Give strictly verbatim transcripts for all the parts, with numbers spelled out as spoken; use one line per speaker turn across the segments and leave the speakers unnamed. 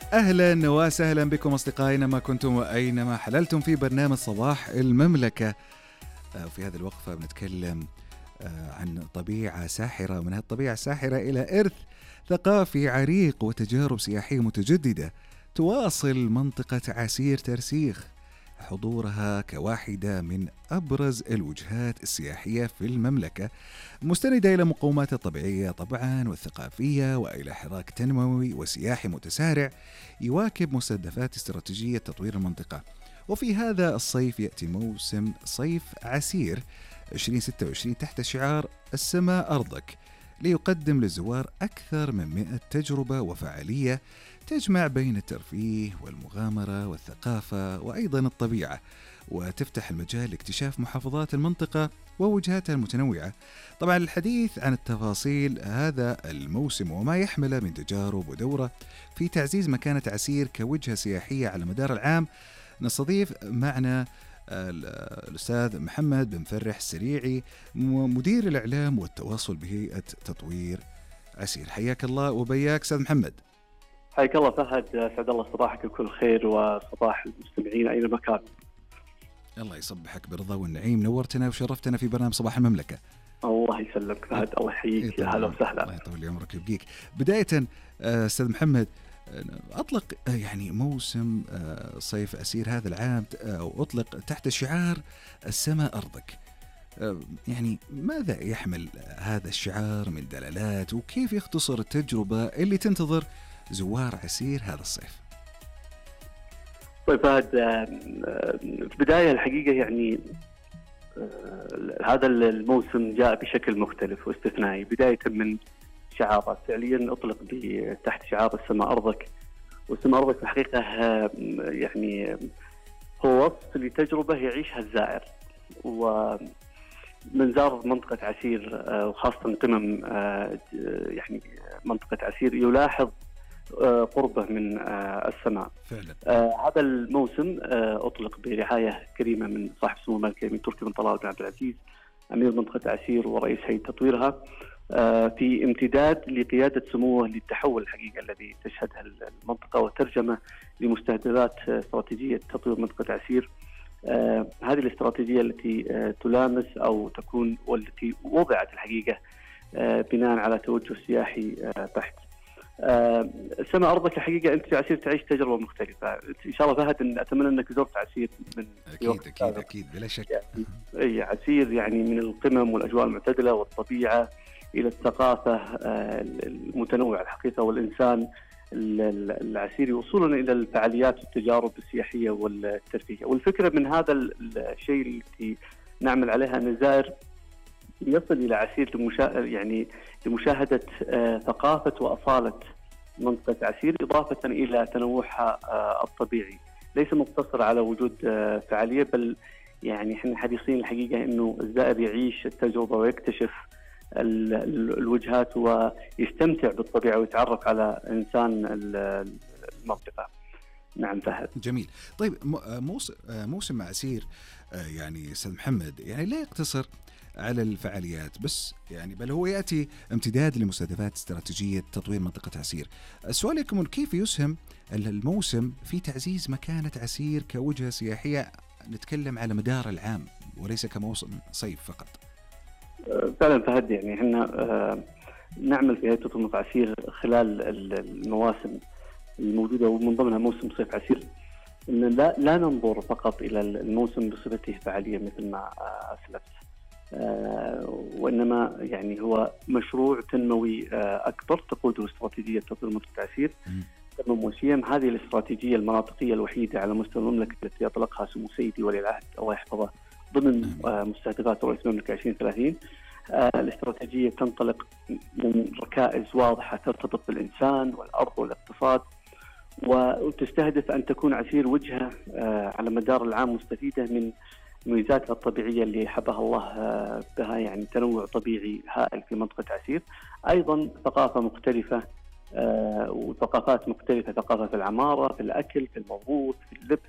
أهلا وسهلا بكم أصدقائي أينما كنتم وأينما حللتم في برنامج صباح المملكة. في هذه الوقفة بنتكلم عن طبيعة ساحرة، من هالطبيعة الساحرة إلى إرث ثقافي عريق وتجارب سياحية متجددة تواصل منطقة عسير ترسيخ حضورها كواحدة من أبرز الوجهات السياحية في المملكة، مستندة إلى مقوماتها الطبيعية طبعا والثقافية وإلى حراك تنموي وسياحي متسارع يواكب مستهدفات استراتيجية تطوير المنطقة. وفي هذا الصيف يأتي موسم صيف عسير ألفين وستة وعشرين تحت شعار السماء أرضك، ليقدم للزوار أكثر من مئة تجربة وفعالية تجمع بين الترفيه والمغامرة والثقافة وأيضا الطبيعة، وتفتح المجال لاكتشاف محافظات المنطقة ووجهاتها المتنوعة. طبعا الحديث عن التفاصيل هذا الموسم وما يحمله من تجارب ودورة في تعزيز مكانة عسير كوجهة سياحية على مدار العام، نستضيف معنا الأستاذ محمد بن فرح السريعي، مدير الإعلام والتواصل بهيئة تطوير عسير. حياك الله وبياك أستاذ محمد.
حياك الله فهد، سعد الله صباحك بكل خير وصباح المستمعين أينما كانوا.
الله يصبحك بالرضا والنعيم، نورتنا وشرفتنا في برنامج صباح المملكة.
الله يسلمك فهد، الله يحييك، يا هلا وسهلا.
الله يطول عمرك ويبقيك. بداية أستاذ محمد، أطلق يعني موسم صيف عسير هذا العام أو أطلق تحت شعار السماء أرضك، يعني ماذا يحمل هذا الشعار من دلالات وكيف يختصر التجربة اللي تنتظر زوار عسير هذا الصيف؟
طيب فهد، في بداية الحقيقة يعني هذا الموسم جاء بشكل مختلف واستثنائي، بداية من شعارات فعليا أطلق تحت شعار السماء أرضك. والسماء أرضك الحقيقة يعني هو وصف لتجربة يعيشها الزائر، ومن زار منطقة عسير وخاصة قمم يعني منطقة عسير يلاحظ قربه من السماء فعلا. هذا الموسم أطلق برعاية كريمة من صاحب سمو الملك الأمير تركي بن طلال بن عبد العزيز أمير منطقة عسير ورئيس هيئة تطويرها، في امتداد لقيادة سموه للتحول الحقيقي الذي تشهدها المنطقة وترجمة لمستهدفات استراتيجية تطوير منطقة عسير. هذه الاستراتيجية التي تلامس أو تكون والتي وضعت الحقيقة بناء على توجه سياحي بحت. السماء أرضك الحقيقة أنت في عسير تعيش تجربة مختلفة إن شاء الله فهد، إن أتمنى أنك زرت عسير من
أكيد أكيد أكيد بلا شك.
يعني أي عسير يعني من القمم والأجواء المعتدلة والطبيعة إلى الثقافة المتنوعة الحقيقة والإنسان العسيري، وصولا إلى الفعاليات والتجارب السياحية والترفيهية. والفكرة من هذا الشيء التي نعمل عليها أن الزائر يصل إلى عسير لمشا... يعني لمشاهدة آه ثقافة وأصالة منطقة عسير، إضافة إلى تنوعها آه الطبيعي، ليس مقتصر على وجود آه فعالية، بل يعني احنا حريصين الحقيقة إنه الزائر يعيش التجربة ويكتشف ال... ال... الوجهات ويستمتع بالطبيعة ويتعرف على إنسان المنطقة. نعم فهد.
جميل. طيب موسم موسم عسير يعني أستاذ محمد يعني لا يقتصر على الفعاليات بس، يعني بل هو يأتي امتداد لمستهدفات استراتيجية تطوير منطقة عسير. السؤال يكمن كيف يسهم الموسم في تعزيز مكانة عسير كوجهة سياحية، نتكلم على مدار العام وليس كموسم صيف فقط؟
فعلا فهد، يعني احنا نعمل في هيئة تطوير عسير خلال المواسم الموجودة ومن ضمنها موسم صيف عسير، إن لا لا ننظر فقط إلى الموسم بصفته فعالية مثل ما أسلفت، آه وإنما يعني هو مشروع تنموي آه أكبر تقوده استراتيجية تطوير منطقة عسير تنمو وسيم. هذه الاستراتيجية المناطقية الوحيدة على مستوى المملكة التي يطلقها سمو سيدي ولي العهد الله يحفظه ضمن آه مستهدفات رؤية المملكة عشرين ثلاثين. آه الاستراتيجية تنطلق من ركائز واضحة ترتبط بالإنسان والأرض والاقتصاد، وتستهدف أن تكون عسير وجهة آه على مدار العام مستفيدة من ميزاتها الطبيعية اللي حبها الله بها، يعني تنوع طبيعي هائل في منطقة عسير، أيضا ثقافة مختلفة آه وثقافات مختلفة، ثقافة في العمارة، في الأكل، في الموروث، في اللبس،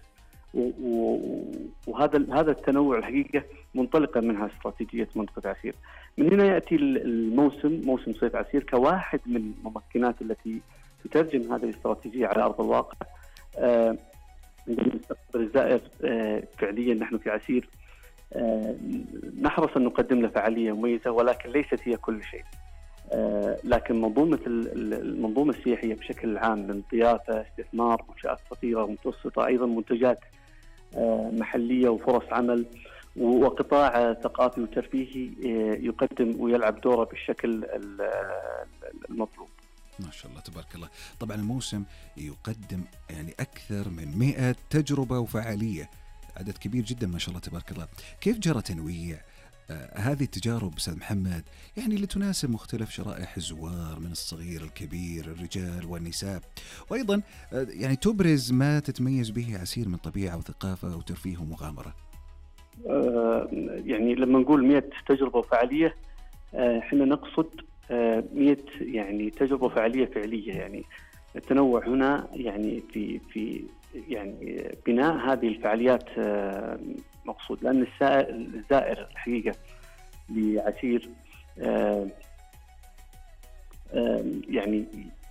وهذا هذا التنوع الحقيقة منطلقة منها استراتيجية منطقة عسير. من هنا يأتي الموسم موسم صيف عسير كواحد من الممكنات التي تترجم هذه الاستراتيجية على أرض الواقع. آه، عندما نستقبل الزائر آه، فعليا نحن في عسير آه، نحرص أن نقدم له فعالية مميزة، ولكن ليست هي كل شيء. آه، لكن منظومة المنظومة السياحية بشكل عام من ضيافة، استثمار، منشآت صغيرة ومتوسطة، أيضا منتجات آه، محلية وفرص عمل، وقطاع ثقافي وترفيهي آه، يقدم ويلعب دوره بالشكل المطلوب.
ما شاء الله تبارك الله. طبعا الموسم يقدم يعني أكثر من مئة تجربة وفعالية، عدد كبير جدا ما شاء الله تبارك الله. كيف جرى تنويع آه هذه التجارب أستاذ محمد، يعني لتناسب مختلف شرائح الزوار من الصغير الكبير، الرجال والنساء، وأيضا آه يعني تبرز ما تتميز به عسير من طبيعة وثقافة وترفيه ومغامرة؟
آه يعني لما نقول مئة تجربة وفعالية احنا آه نقصد آه مئة يعني تجربة فعالية فعلية. يعني التنوع هنا يعني في في يعني بناء هذه الفعاليات آه مقصود، لأن الزائر, الزائر الحقيقة لعسير آه آه يعني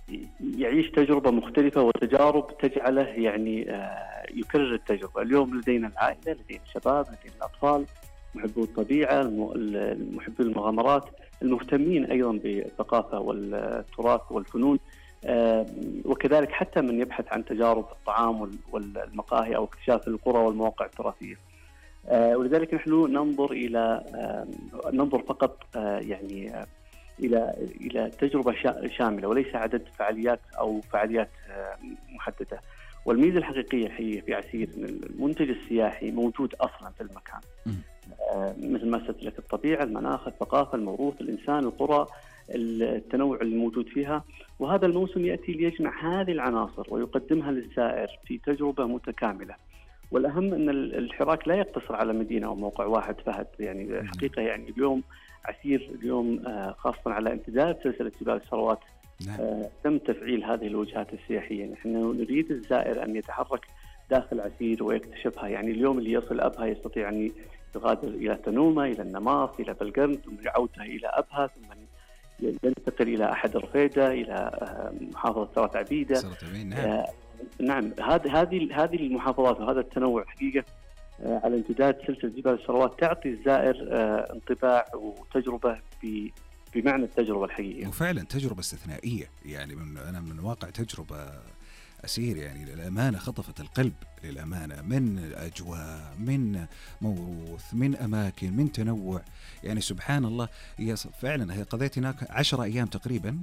يعيش تجربة مختلفة وتجارب تجعله يعني آه يكرر التجربة. اليوم لدينا العائلة، لدينا الشباب، لدينا الأطفال، محبو الطبيعة، محبو المغامرات، المهتمين أيضا بالثقافة والتراث والفنون، آه وكذلك حتى من يبحث عن تجارب الطعام والمقاهي أو اكتشاف القرى والمواقع التراثية. آه ولذلك نحن ننظر إلى آه ننظر فقط آه يعني آه إلى إلى تجربة شاملة وليس عدد فعاليات أو فعاليات آه محددة. والميزة الحقيقية الحقيقة في عسير أن المنتج السياحي موجود أصلا في المكان، آه مثل ما قلت لك الطبيعة، المناخ، الثقافة، الموروث، الإنسان، القرى، التنوع الموجود فيها. وهذا الموسم يأتي ليجمع هذه العناصر ويقدمها للزائر في تجربة متكاملة. والأهم أن الحراك لا يقتصر على مدينة أو موقع واحد فهد. يعني حقيقة يعني اليوم عسير اليوم آه خاصة على امتداد سلسلة جبال الثروات آه تم تفعيل هذه الوجهات السياحية. نحن نريد الزائر أن يتحرك داخل عسير ويكتشفها. يعني اليوم اللي يصل أبها يستطيع أن يغادر إلى تنومة، إلى النماص، إلى بلقرن، ثم يعودها إلى أبها، ثم ينتقل إلى أحد رفيدة، إلى محافظة سرت عبيدة.
نعم.
آه نعم هذه هذه هذه المحافظات وهذا التنوع حقيقة آه على امتداد سلسلة جبال الثروات تعطي الزائر آه انطباع وتجربة بمعنى التجربة الحقيقية.
وفعلا تجربة استثنائية. يعني من أنا من واقع تجربة أسير يعني للأمانة خطفت القلب، للأمانة، من أجواء، من موروث، من أماكن، من تنوع. يعني سبحان الله، هي فعلا هي قضيت هناك عشرة أيام تقريبا،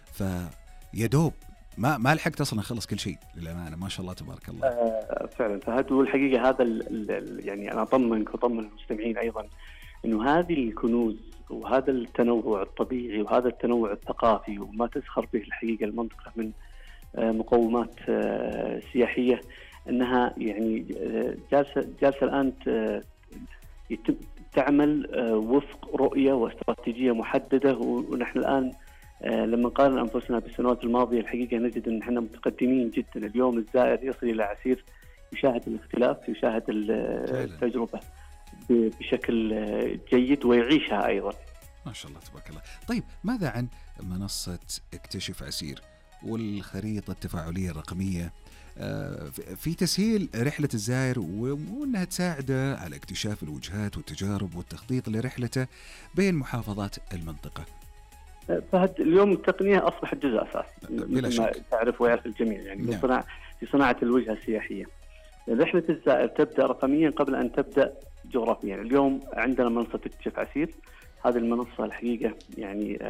فيدوب ما ما لحقت أصلا أخلص كل شيء للأمانة. ما شاء الله تبارك الله.
آه فعلا. فهذا الحقيقة هذا ال ال يعني أنا أطمنك وأطمن المستمعين أيضا إنه هذه الكنوز وهذا التنوع الطبيعي وهذا التنوع الثقافي وما تزخر به الحقيقة المنطقة من مقومات سياحية، أنها يعني جالسة جالسة الآن يتم تعمل وفق رؤية واستراتيجية محددة. ونحن الآن لما نقارن أنفسنا بالسنوات الماضية الحقيقة نجد أن نحن متقدمين جدا. اليوم الزائر يصل إلى عسير يشاهد الاختلاف، يشاهد التجربة بشكل جيد ويعيشها أيضا.
ما شاء الله تبارك الله. طيب ماذا عن منصة اكتشف عسير والخريطة التفاعلية الرقمية في تسهيل رحلة الزائر وأنها تساعده على اكتشاف الوجهات والتجارب والتخطيط لرحلته بين محافظات المنطقة؟
فهد اليوم التقنية أصبحت جزء أساسي
بلا
شك. ما تعرف ويعرف الجميع يعني نعم. صناعة في صناعة الوجهة السياحية. رحلة الزائر تبدأ رقميا قبل أن تبدأ جغرافيا. اليوم عندنا منصة اكتشف عسير. هذه المنصة الحقيقة يعني